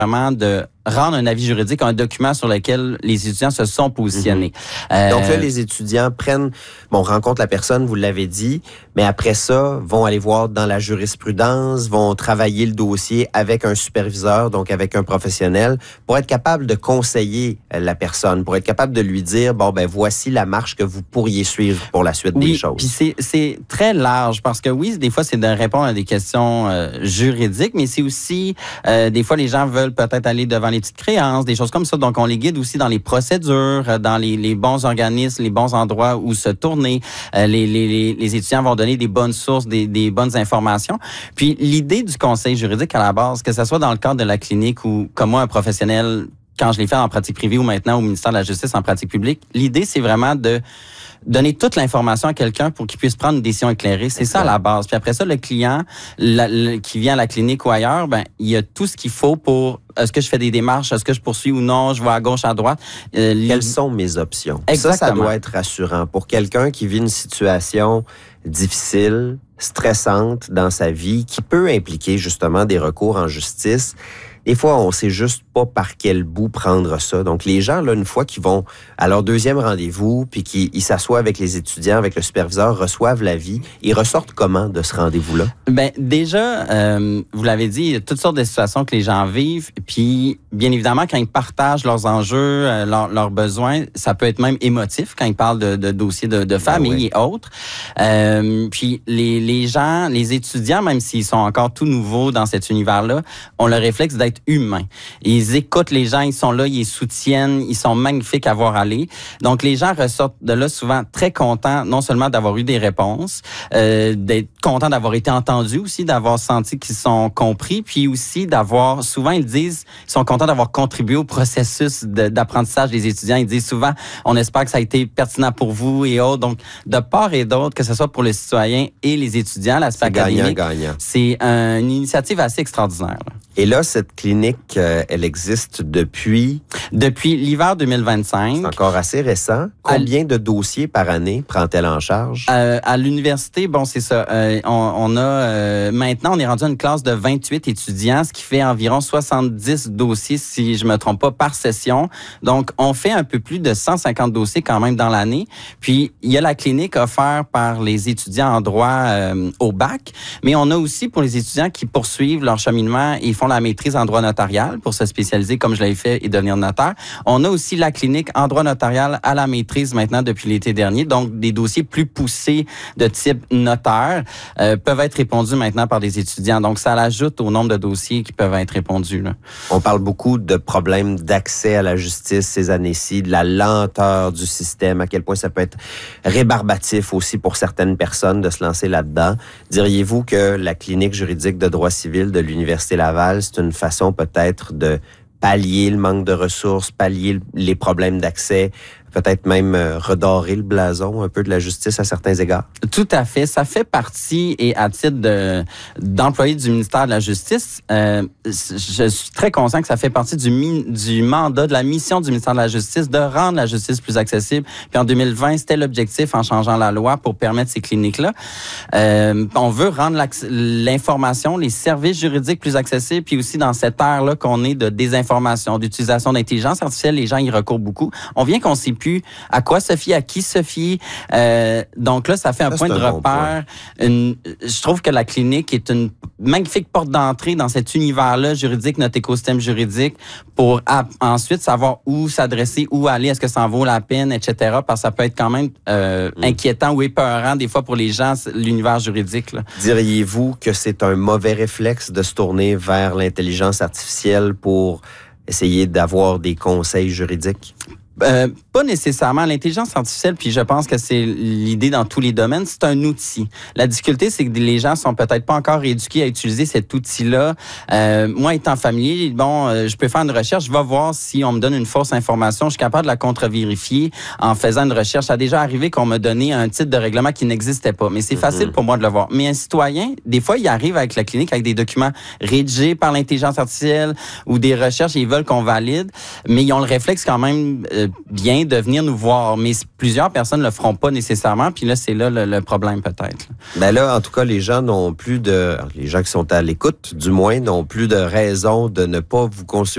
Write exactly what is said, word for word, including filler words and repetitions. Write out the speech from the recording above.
vraiment de rendre un avis juridique, un document sur lequel les étudiants se sont positionnés. Mm-hmm. Euh, Donc là, les étudiants prennent, bon, rencontrent la personne, vous l'avez dit, mais après ça, vont aller voir dans la jurisprudence, vont travailler le dossier avec un superviseur, donc avec un professionnel, pour être capable de conseiller la personne, pour être capable de lui dire, bon, ben voici la marche que vous pourriez suivre pour la suite oui, des choses. Puis c'est, c'est très large, parce que oui, des fois, c'est de répondre à des questions euh, juridiques, mais c'est aussi, euh, des fois, les gens veulent peut-être aller devant les petites créances, des choses comme ça. Donc, on les guide aussi dans les procédures, dans les, les bons organismes, les bons endroits où se tourner. Euh, les, les, les étudiants vont donner des bonnes sources, des, des bonnes informations. Puis, l'idée du conseil juridique à la base, que ce soit dans le cadre de la clinique ou comme moi, un professionnel, quand je l'ai fait en pratique privée ou maintenant au ministère de la Justice en pratique publique, l'idée, c'est vraiment de donner toute l'information à quelqu'un pour qu'il puisse prendre une décision éclairée. C'est ça à la base. Puis après ça, le client la, le, qui vient à la clinique ou ailleurs, ben il y a tout ce qu'il faut pour est-ce que je fais des démarches, est-ce que je poursuis ou non, je vais à gauche, à droite. Euh, Quelles sont mes options? Exactement. Ça, ça doit être rassurant pour quelqu'un qui vit une situation difficile, stressante dans sa vie, qui peut impliquer justement des recours en justice. Des fois, on sait juste pas par quel bout prendre ça. Donc, les gens, là, une fois qu'ils vont à leur deuxième rendez-vous, puis qu'ils ils s'assoient avec les étudiants, avec le superviseur, reçoivent l'avis, ils ressortent comment de ce rendez-vous-là? Ben déjà, euh, vous l'avez dit, il y a toutes sortes de situations que les gens vivent. Puis, bien évidemment, quand ils partagent leurs enjeux, euh, leurs, leurs besoins, ça peut être même émotif quand ils parlent de, de dossiers de, de famille ben oui. et autres. Euh, puis, les, les gens, les étudiants, même s'ils sont encore tout nouveaux dans cet univers-là, ont le réflexe d'être humains. Ils écoutent les gens, ils sont là, ils les soutiennent, ils sont magnifiques à voir aller. Donc, les gens ressortent de là souvent très contents, non seulement d'avoir eu des réponses, euh, d'être contents d'avoir été entendus aussi, d'avoir senti qu'ils sont compris, puis aussi d'avoir, souvent ils disent, ils sont contents d'avoir contribué au processus de, d'apprentissage des étudiants. Ils disent souvent, on espère que ça a été pertinent pour vous et autres. Donc, de part et d'autre, que ce soit pour les citoyens et les étudiants, l'aspect académique, gagnant-gagnant. C'est une initiative assez extraordinaire. Là. Et là, cette clinique, euh, elle existe depuis... Depuis l'hiver deux mille vingt-cinq. C'est encore assez récent. Combien à... de dossiers par année prend-elle en charge? Euh, à l'université, bon, c'est ça. Euh, on, on a... Euh, maintenant, on est rendu à une classe de vingt-huit étudiants, ce qui fait environ soixante-dix dossiers, si je me trompe pas, par session. Donc, on fait un peu plus de cent cinquante dossiers quand même dans l'année. Puis, il y a la clinique offerte par les étudiants en droit euh, au bac, mais on a aussi pour les étudiants qui poursuivent leur cheminement et font la maîtrise en droit notarial pour se spécialiser comme je l'avais fait et devenir notaire. On a aussi la clinique en droit notarial à la maîtrise maintenant depuis l'été dernier. Donc, des dossiers plus poussés de type notaire euh, peuvent être répondus maintenant par des étudiants. Donc, ça l'ajoute au nombre de dossiers qui peuvent être répondus. Là. On parle beaucoup de problèmes d'accès à la justice ces années-ci, de la lenteur du système, à quel point ça peut être rébarbatif aussi pour certaines personnes de se lancer là-dedans. Diriez-vous que la clinique juridique de droit civil de l'Université Laval, c'est une façon peut-être de pallier le manque de ressources, pallier les problèmes d'accès, peut-être même euh, redorer le blason un peu de la justice à certains égards? Tout à fait. Ça fait partie, et à titre de, d'employé du ministère de la Justice, euh, je suis très conscient que ça fait partie du, mi, du mandat, de la mission du ministère de la Justice de rendre la justice plus accessible. Puis en deux mille vingt, c'était l'objectif en changeant la loi pour permettre ces cliniques-là. Euh, on veut rendre l'information, les services juridiques plus accessibles, puis aussi dans cette ère-là qu'on est de désinformation, d'utilisation d'intelligence artificielle, les gens y recourent beaucoup. On vient qu'on s'y plus à quoi se fier, à qui se fier. Euh, donc là, ça fait un ça, point de un repère. Bon une, je trouve que la clinique est une magnifique porte d'entrée dans cet univers-là juridique, notre écosystème juridique, pour à, ensuite savoir où s'adresser, où aller, est-ce que ça en vaut la peine, et cetera. Parce que ça peut être quand même euh, mm. inquiétant ou épeurant des fois pour les gens, l'univers juridique. Là. Diriez-vous que c'est un mauvais réflexe de se tourner vers l'intelligence artificielle pour essayer d'avoir des conseils juridiques? Euh, pas nécessairement. L'intelligence artificielle, puis je pense que c'est l'idée dans tous les domaines, c'est un outil. La difficulté, c'est que les gens sont peut-être pas encore éduqués à utiliser cet outil-là. Euh, moi, étant familier, bon, euh, je peux faire une recherche, je vais voir si on me donne une fausse information, je suis capable de la contre-vérifier en faisant une recherche. Ça a déjà arrivé qu'on m'a donné un titre de règlement qui n'existait pas, mais c'est mm-hmm. facile pour moi de le voir. Mais un citoyen, des fois, il arrive avec la clinique avec des documents rédigés par l'intelligence artificielle ou des recherches, et ils veulent qu'on valide, mais ils ont le réflexe quand même euh, bien de venir nous voir, mais plusieurs personnes ne le feront pas nécessairement, puis là, c'est là le, le problème peut-être. Ben là, en tout cas, les gens n'ont plus de... Les gens qui sont à l'écoute, du moins, n'ont plus de raison de ne pas vous consulter